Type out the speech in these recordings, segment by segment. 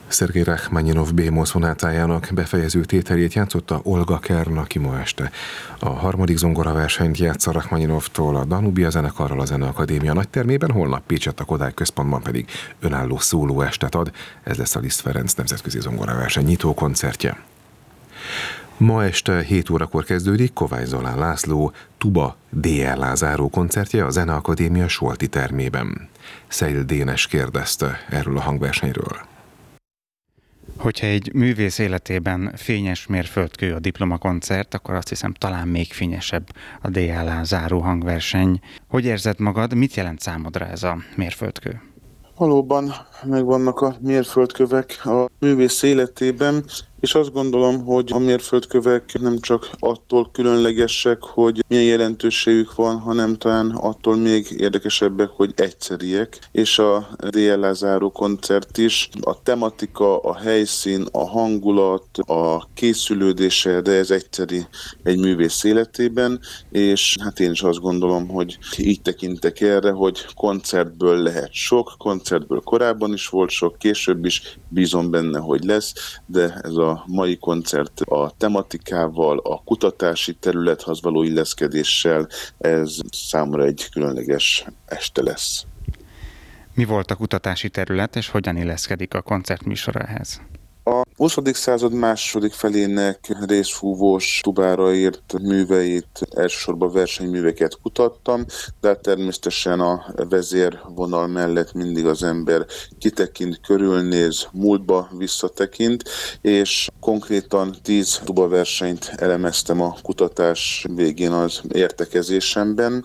Szergej Rachmaninov B-moll szonátájának befejező tételét játszotta Olga Kern, aki ma este a harmadik zongoraversenyt játsza Rachmaninovtól a Danubia zenekarral a Zeneakadémia nagytermében, holnap Pécsett a Kodály Központban pedig önálló szólóestet ad. Ez lesz a Liszt Ferenc nemzetközi zongoraverseny nyitó koncertje. Ma este 7 órakor kezdődik Kovács Zalán László tuba DLA záró koncertje a Zeneakadémia Solti termében. Szeil Dénes kérdezte erről a hangversenyről. Hogyha egy művész életében fényes mérföldkő a diplomakoncert, akkor azt hiszem talán még fényesebb a DLA záró hangverseny. Hogy érzed magad, mit jelent számodra ez a mérföldkő? Valóban megvannak a mérföldkövek a művész életében, és azt gondolom, hogy a mérföldkövek nem csak attól különlegesek, hogy milyen jelentőségük van, hanem talán attól még érdekesebbek, hogy egyszeriek. És a DLA záró koncert is, a tematika, a helyszín, a hangulat, a készülődése, de ez egyszeri egy művész életében, és hát én is azt gondolom, hogy így tekintek erre, hogy koncertből lehet sok, koncertből korábban is volt sok, később is bízom benne, hogy lesz, de ez a mai koncert a tematikával, a kutatási területhez való illeszkedéssel, ez számomra egy különleges este lesz. Mi volt a kutatási terület, és hogyan illeszkedik a koncertműsor ehhez? A 20. század második felének részfúvós tubára írt műveit, elsősorban versenyműveket kutattam, de természetesen a vezérvonal mellett mindig az ember kitekint, körülnéz, múltba visszatekint, és konkrétan 10 tubaversenyt elemeztem a kutatás végén az értekezésemben,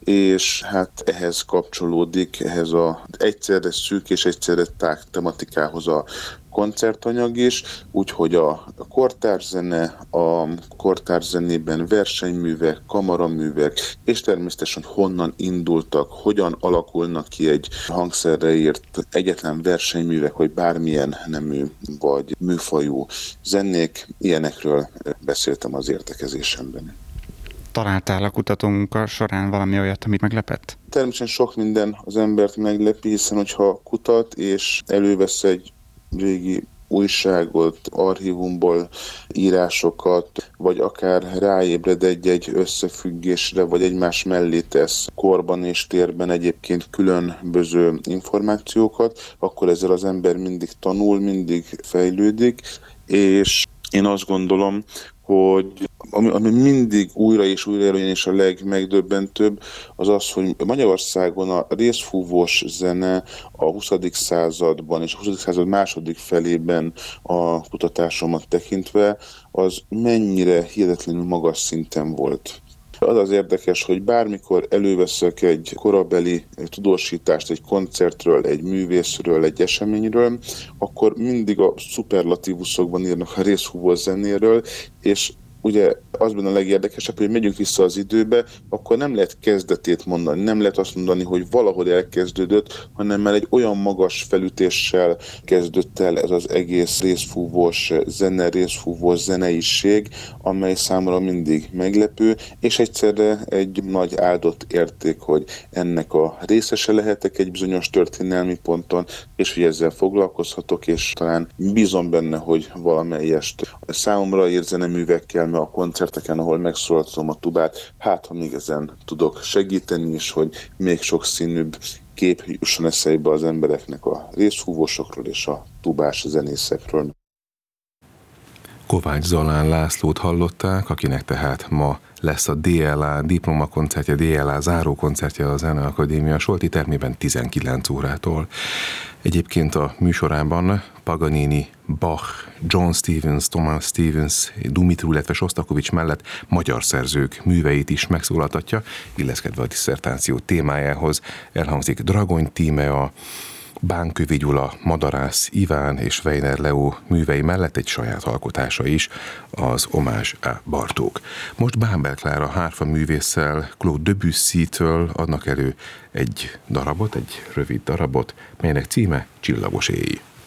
és hát ehhez kapcsolódik, ehhez az egyszerre szűk és egyszerre tág tematikához a koncertanyag is, úgyhogy a kortárzene, a kortárzenében versenyművek, kamaraművek, és természetesen honnan indultak, hogyan alakulnak ki egy hangszerre írt egyetlen versenyművek, vagy bármilyen nemű vagy műfajú zenék, ilyenekről beszéltem az értekezésemben. Találtál a kutatómunka során valami olyat, amit meglepett? Természetesen sok minden az embert meglepi, hiszen hogyha kutat és elővesz egy régi újságot, archívumból írásokat, vagy akár ráébred egy összefüggésre, vagy egymás mellé tesz korban és térben egyébként különböző információkat, akkor ezzel az ember mindig tanul, mindig fejlődik, és én azt gondolom, hogy ami mindig újra és újra előjön, és a legmegdöbbentőbb, az az, hogy Magyarországon a részfúvós zene a 20. században és a 20. század második felében a kutatásomat tekintve, az mennyire hihetetlenül magas szinten volt. Az az érdekes, hogy bármikor előveszek egy korabeli tudósítást egy koncertről, egy művészről, egy eseményről, akkor mindig a szuperlatívuszokban írnak a részfúvós zenéről, és ugye az benne a legérdekesebb, hogy megyünk vissza az időbe, akkor nem lehet kezdetét mondani, nem lehet azt mondani, hogy valahol elkezdődött, hanem már egy olyan magas felütéssel kezdődött el ez az egész részfúvós zene, részfúvós zeneiség, amely számomra mindig meglepő, és egyszerre egy nagy áldott érték, hogy ennek a részese lehetek egy bizonyos történelmi ponton, és hogy ezzel foglalkozhatok, és talán bízom benne, hogy valamelyest számomra írt zeneművekkel, mert a koncerteken, ahol megszólaltatom a tubát, hát ha még ezen tudok segíteni is, hogy még sokszínűbb kép jusson eszébe az embereknek a részfúvósokról és a tubás zenészekről. Kovács Zalán Lászlót hallották, akinek tehát ma lesz a DLA diplomakoncertje, DLA zárókoncertje a Zeneakadémia Solti termében 19 órától. Egyébként a műsorában Paganini, Bach, John Stevens, Thomas Stevens, Dumitru, illetve Sostakovics mellett magyar szerzők műveit is megszólaltatja, illeszkedve a disszertáció témájához. Elhangzik Dragony Tímea, Bánkövi Gyula, Madarász Iván és Weiner Leo művei mellett egy saját alkotása is, az Hommage à Bartók. Most Bámbel Klára hárfa művésszel Claude Debussy-től adnak elő egy darabot, egy rövid darabot, melynek címe Csillagos éj.